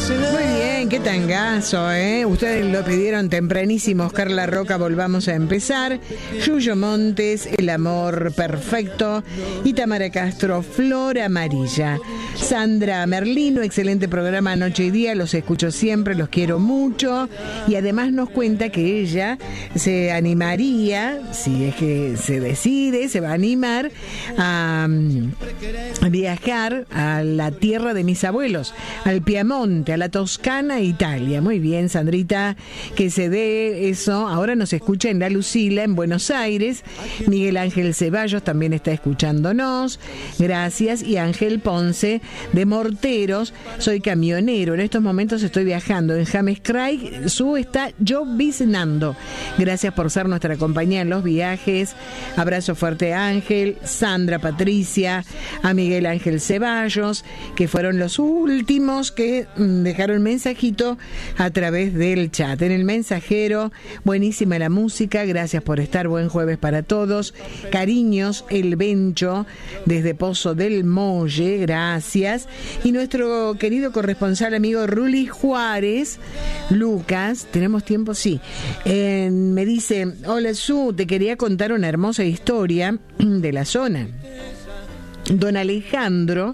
Muy bien, qué tangazo, ¿eh? Ustedes lo pidieron tempranísimo. Oscar La Roca, volvamos a empezar. Yuyo Montes, El amor perfecto. Y Tamara Castro, Flor amarilla. Sandra Merlino, excelente programa Noche y Día, los escucho siempre, los quiero mucho. Y además nos cuenta que ella se animaría, si es que se decide, se va a animar a viajar a la tierra de mis abuelos, al Piamonte, a la Toscana, Italia. Muy bien, Sandrita, que se dé eso. Ahora nos escucha en La Lucila, en Buenos Aires. Miguel Ángel Ceballos también está escuchándonos. Gracias. Y Ángel Ponce, de Morteros. Soy camionero. En estos momentos estoy viajando en James Craig. Está lloviznando. Gracias por ser nuestra compañía en los viajes. Abrazo fuerte a Ángel, Sandra, Patricia, a Miguel Ángel Ceballos, que fueron los últimos que dejaron mensajito a través del chat. En el mensajero, buenísima la música, gracias por estar, buen jueves para todos. Cariños, El Bencho, desde Pozo del Molle, gracias. Y nuestro querido corresponsal amigo Ruli Juárez, Lucas, ¿tenemos tiempo? Sí. Me dice, hola Su, te quería contar una hermosa historia de la zona. Don Alejandro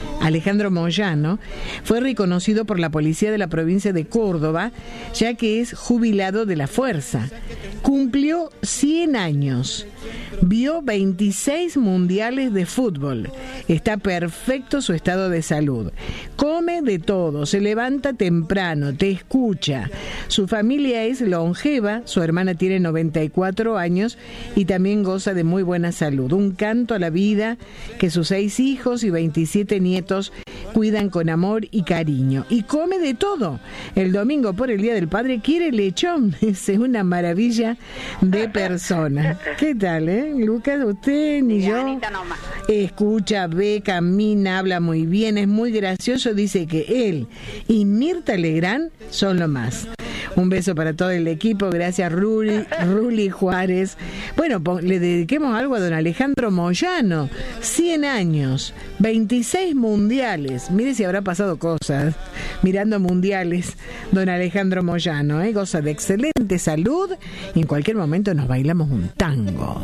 Moyano fue reconocido por la policía de la provincia de Córdoba, ya que es jubilado de la fuerza. Cumplió 100 años. Vio 26 mundiales de fútbol. Está perfecto su estado de salud. Come de todo, se levanta temprano, te escucha. Su familia es longeva, su hermana tiene 94 años y también goza de muy buena salud. Un canto a la vida que sus 6 hijos y 27 nietos cuidan con amor y cariño. Y come de todo. El domingo por el Día del Padre quiere lechón. Es una maravilla de persona. ¿Qué tal, Lucas? Usted ni yo. Escucha, ve, camina, habla muy bien, es muy gracioso. Dice que él y Mirta Legrand son lo más. Un beso para todo el equipo. Gracias, Ruli Juárez. Bueno, le dediquemos algo a don Alejandro Moyano. 100 años, 26 mundiales. Mire si habrá pasado cosas mirando mundiales. Don Alejandro Moyano, goza de excelente salud y en cualquier momento nos bailamos un tango.